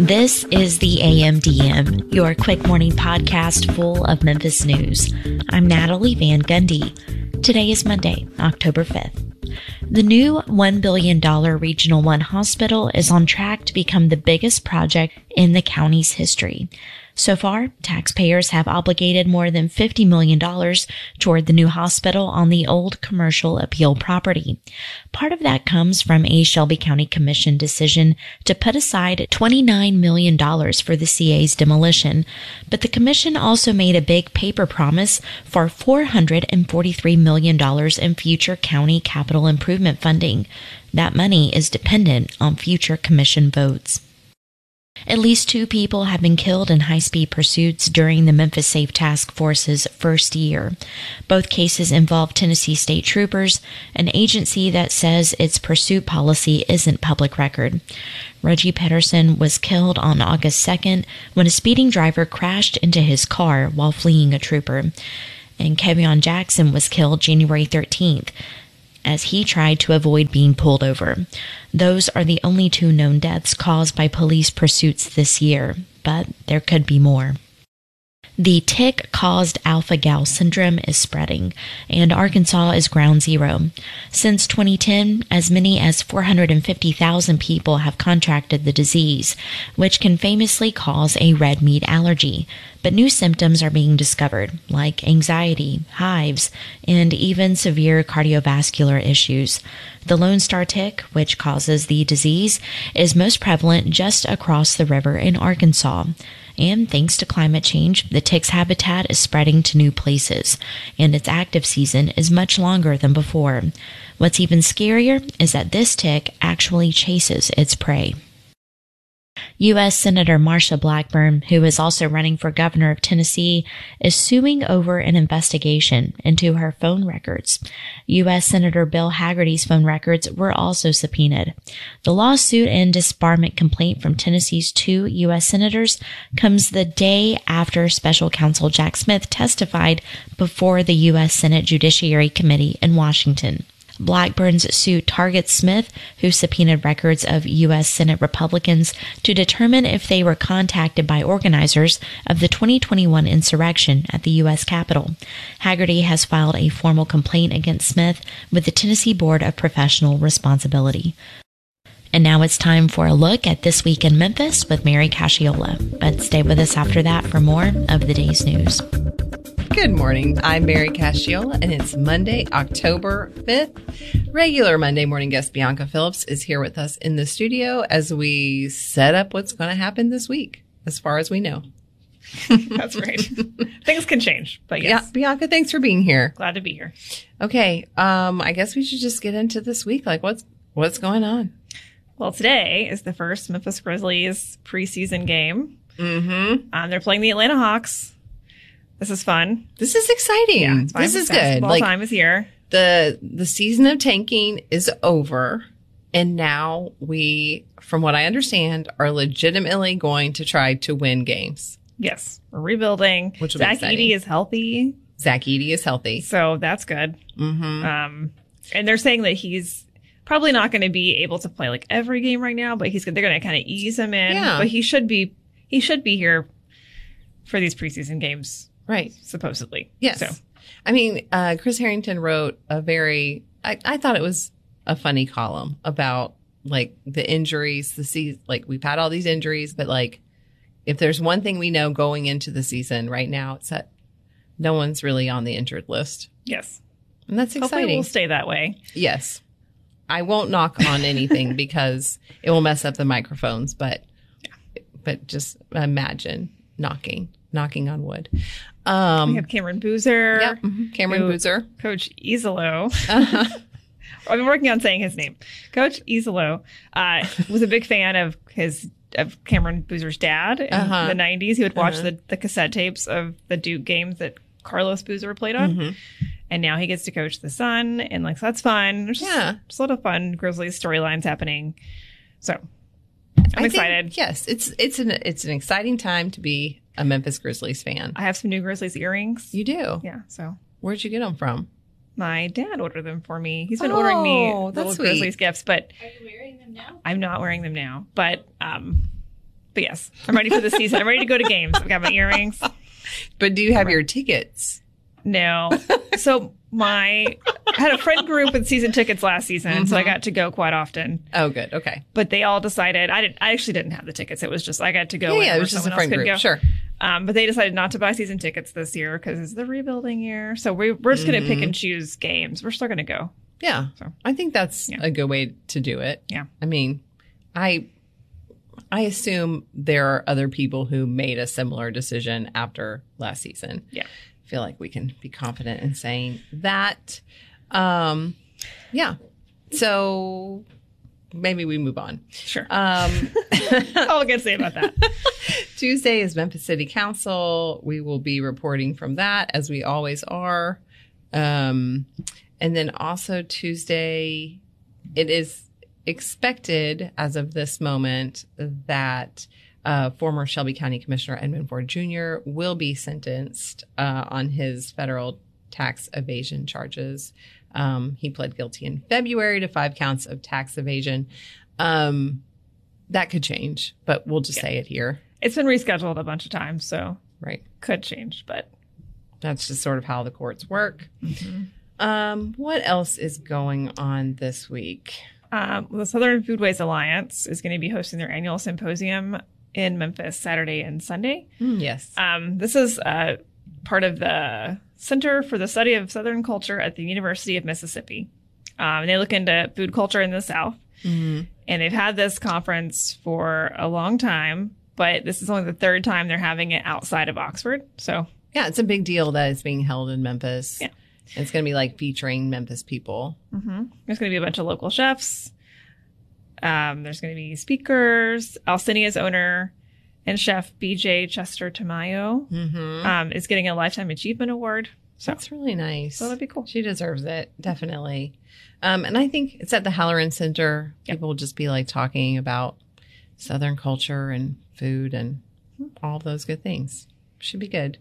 This is the AMDM, your quick morning podcast full of Memphis news. I'm Natalie Van Gundy. Today is Monday, October 5th. The new $1 billion Regional One hospital is on track to become the biggest project in the county's history. So far, taxpayers have obligated more than $50 million toward the new hospital on the old commercial appeal property. Part of that comes from a Shelby County Commission decision to put aside $29 million for the CA's demolition, but the commission also made a big paper promise for $443 million in future county capital improvement funding. That money is dependent on future commission votes. At least 2 people have been killed in high-speed pursuits during the Memphis Safe Task Force's first year. Both cases involve Tennessee state troopers, an agency that says its pursuit policy isn't public record. Reggie Pedersen was killed on August 2nd when a speeding driver crashed into his car while fleeing a trooper. And Kevion Jackson was killed January 13th. As he tried to avoid being pulled over. Those are the only 2 known deaths caused by police pursuits this year, but there could be more. The tick-caused alpha-gal syndrome is spreading, and Arkansas is ground zero. Since 2010, as many as 450,000 people have contracted the disease, which can famously cause a red meat allergy. But new symptoms are being discovered, like anxiety, hives, and even severe cardiovascular issues. The Lone Star tick, which causes the disease, is most prevalent just across the river in Arkansas. And thanks to climate change, the tick's habitat is spreading to new places, and its active season is much longer than before. What's even scarier is that this tick actually chases its prey. U.S. Senator Marsha Blackburn, who is also running for governor of Tennessee, is suing over an investigation into her phone records. U.S. Senator Bill Hagerty's phone records were also subpoenaed. The lawsuit and disbarment complaint from Tennessee's 2 U.S. senators comes the day after Special Counsel Jack Smith testified before the U.S. Senate Judiciary Committee in Washington. Blackburn's suit targets Smith, who subpoenaed records of U.S. Senate Republicans to determine if they were contacted by organizers of the 2021 insurrection at the U.S. Capitol. Hagerty has filed a formal complaint against Smith with the Tennessee Board of Professional Responsibility. And now it's time for a look at This Week in Memphis with Mary Cacciola. But stay with us after that for more of the day's news. Good morning. I'm Mary Cacciola, and it's Monday, October 5th. Regular Monday morning guest Bianca Phillips is here with us in the studio as we set up what's going to happen this week, as far as we know. That's right. Things can change, but yes. Yeah, Bianca, thanks for being here. Glad to be here. Okay, I guess we should just get into this week. Like, what's going on? Well, today is the first Memphis Grizzlies preseason game. Mm-hmm. They're playing the Atlanta Hawks. This is fun. This is exciting. Yeah, this is good. Basketball time is here. The season of tanking is over, and now we, from what I understand, are legitimately going to try to win games. Yes, we're rebuilding. Which Zach Edey is healthy. Zach Edey is healthy, so that's good. Mm-hmm. And they're saying that he's probably not going to be able to play like every game right now, but they're going to kind of ease him in. Yeah. But he should be here for these preseason games. Right. Supposedly. Yes. So, I mean, Chris Harrington wrote I thought it was a funny column about like the injuries, like we've had all these injuries, but like if there's one thing we know going into the season right now, it's that no one's really on the injured list. yes. And that's exciting. Hopefully we'll stay that way. Yes. I won't knock on anything because it will mess up the microphones, but just imagine knocking on wood. We have Cameron Boozer. Yep. Cameron Boozer. Coach Izolo. Uh-huh. I've been working on saying his name. Coach Izolo was a big fan of Cameron Boozer's dad in the 90s. He would watch the cassette tapes of the Duke games that Carlos Boozer played on. Mm-hmm. And now he gets to coach the son. And so that's fun. There's just a lot of fun Grizzlies storylines happening. So I'm excited. Yes. It's an exciting time to be a Memphis Grizzlies fan. I have some new Grizzlies earrings. You do? Yeah. So where'd you get them from? My dad ordered them for me. He's been ordering me little sweet. Grizzlies gifts, but are you wearing them now? I'm not wearing them now. But But yes, I'm ready for the season. I'm ready to go to games. I've got my earrings. But do you have your tickets? No. So I had a friend group with season tickets last season, so I got to go quite often. Oh, good. Okay. But they all decided I actually didn't have the tickets. It was just I got to go. Yeah, it was just a friend group. Go. Sure. But they decided not to buy season tickets this year because it's the rebuilding year. So we're just going to pick and choose games. We're still going to go. Yeah. So I think that's a good way to do it. Yeah. I mean, I assume there are other people who made a similar decision after last season. Yeah. I feel like we can be confident in saying that. Yeah. So maybe we move on. Sure. All I can say about that. Tuesday is Memphis City Council. We will be reporting from that as we always are. And then also Tuesday, it is expected as of this moment that former Shelby County Commissioner Edmund Ford Jr. will be sentenced on his federal tax evasion charges. He pled guilty in February to 5 counts of tax evasion. That could change, but we'll just say it here. It's been rescheduled a bunch of times, so right, could change, but that's just sort of how the courts work. What else is going on this week? The Southern Foodways Alliance is going to be hosting their annual symposium in Memphis Saturday and Sunday. Yes. This is part of the Center for the Study of Southern Culture at the University of Mississippi. And they look into food culture in the South. And they've had this conference for a long time, but this is only the 3rd time they're having it outside of Oxford. So yeah, it's a big deal that it's being held in Memphis. Yeah. It's going to be like featuring Memphis people. There's going to be a bunch of local chefs. There's going to be speakers. Alcinia's owner and chef BJ Chester Tamayo is getting a Lifetime Achievement Award. So that's really nice. So that'd be cool. She deserves it, definitely. And I think it's at the Halloran Center. People will just be like talking about Southern culture and food and all those good things. Should be good.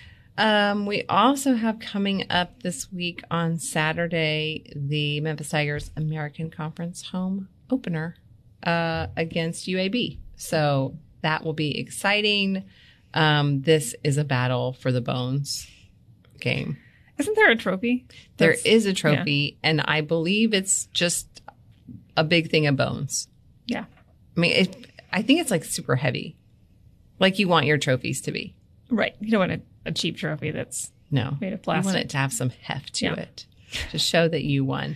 We also have coming up this week on Saturday, the Memphis Tigers American Conference home opener against UAB. So that will be exciting. This is a battle for the bones game. Isn't there a trophy? There is a trophy, and I believe it's just a big thing of bones. Yeah. I mean, I think it's like super heavy. Like you want your trophies to be. Right. You don't want a cheap trophy that's made of plastic. You want it to have some heft to it to show that you won.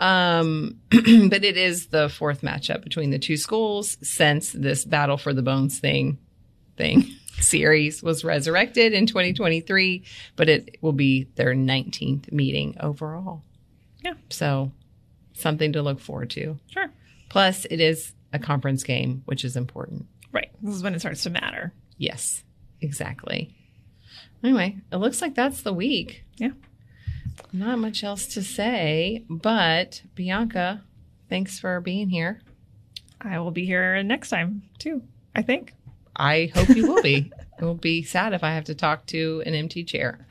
But it is the 4th matchup between the two schools since this Battle for the Bones thing series was resurrected in 2023, but it will be their 19th meeting overall. Yeah. So something to look forward to. Sure. Plus, it is a conference game, which is important. Right. This is when it starts to matter. Yes, exactly. Anyway, it looks like that's the week. Yeah. Not much else to say, but Bianca, thanks for being here. I will be here next time too, I think. I hope you will be. It will be sad if I have to talk to an empty chair.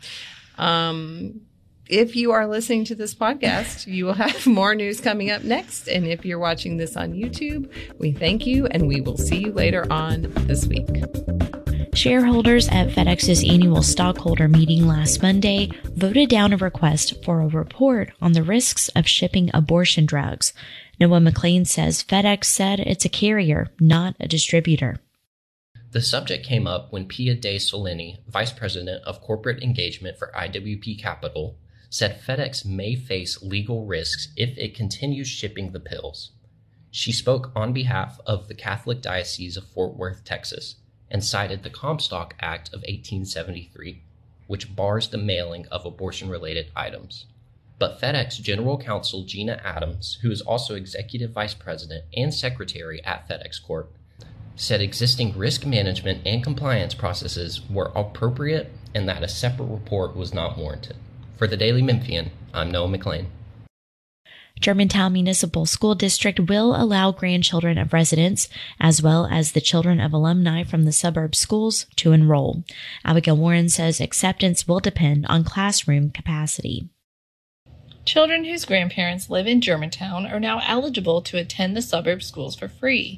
If you are listening to this podcast, you will have more news coming up next. And if you're watching this on YouTube, we thank you and we will see you later on this week. Shareholders at FedEx's annual stockholder meeting last Monday voted down a request for a report on the risks of shipping abortion drugs. Noah McLean says FedEx said it's a carrier, not a distributor. The subject came up when Pia De Solini, Vice President of Corporate Engagement for IWP Capital, said FedEx may face legal risks if it continues shipping the pills. She spoke on behalf of the Catholic Diocese of Fort Worth, Texas, and cited the Comstock Act of 1873, which bars the mailing of abortion-related items. But FedEx General Counsel Gina Adams, who is also Executive Vice President and Secretary at FedEx Corp., said existing risk management and compliance processes were appropriate and that a separate report was not warranted. For the Daily Memphian, I'm Noah McLean. Germantown Municipal School District will allow grandchildren of residents, as well as the children of alumni from the suburb schools, to enroll. Abigail Warren says acceptance will depend on classroom capacity. Children whose grandparents live in Germantown are now eligible to attend the suburb schools for free.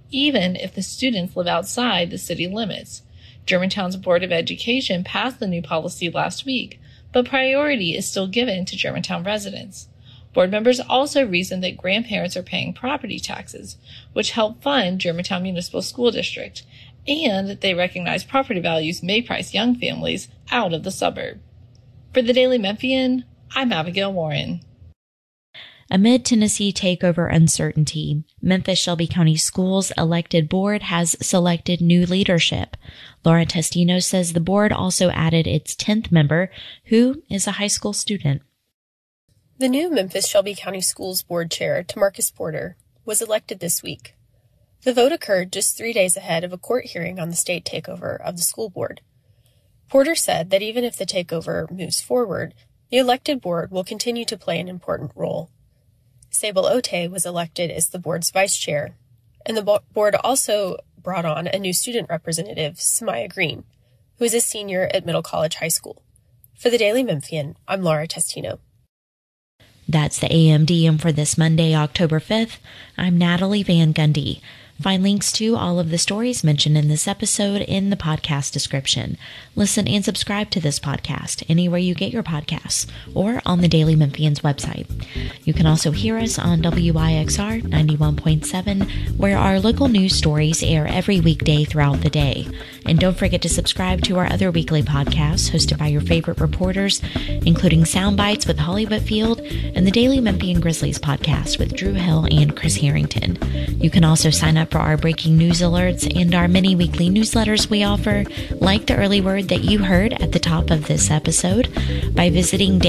even if the students live outside the city limits. Germantown's Board of Education passed the new policy last week, but priority is still given to Germantown residents. Board members also reasoned that grandparents are paying property taxes, which help fund Germantown Municipal School District, and that they recognize property values may price young families out of the suburb. For the Daily Memphian, I'm Abigail Warren. Amid Tennessee takeover uncertainty, Memphis Shelby County Schools elected board has selected new leadership. Laura Testino says the board also added its 10th member, who is a high school student. The new Memphis Shelby County Schools Board Chair, Tamarcus Porter, was elected this week. The vote occurred just 3 days ahead of a court hearing on the state takeover of the school board. Porter said that even if the takeover moves forward, the elected board will continue to play an important role. Sable Ote was elected as the board's vice chair, and the board also brought on a new student representative, Samaya Green, who is a senior at Middle College High School. For the Daily Memphian, I'm Laura Testino. That's the AMDM for this Monday, October 5th. I'm Natalie Van Gundy. Find links to all of the stories mentioned in this episode in the podcast description. Listen and subscribe to this podcast anywhere you get your podcasts or on the Daily Memphian's website. You can also hear us on WYXR 91.7, where our local news stories air every weekday throughout the day. And don't forget to subscribe to our other weekly podcasts hosted by your favorite reporters, including Sound Bites with Holly Whitfield and the Daily Memphian Grizzlies podcast with Drew Hill and Chris Harrington. You can also sign up for our breaking news alerts and our mini weekly newsletters we offer, like the early word that you heard at the top of this episode, by visiting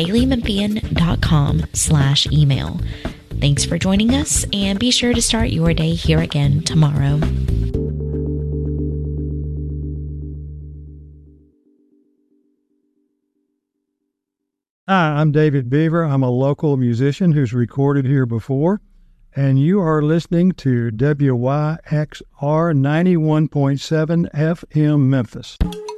dailymemphian.com/email. Thanks for joining us, and be sure to start your day here again tomorrow. Hi, I'm David Beaver. I'm a local musician who's recorded here before, and you are listening to WYXR 91.7 FM Memphis.